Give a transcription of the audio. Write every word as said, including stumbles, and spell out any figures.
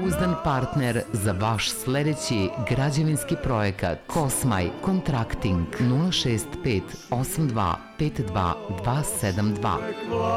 pouzdan partner za vaš sledeći građevinski projekat. Kosmaj Kontrakting nula šest pet osam dva pet dva dva sedam dva.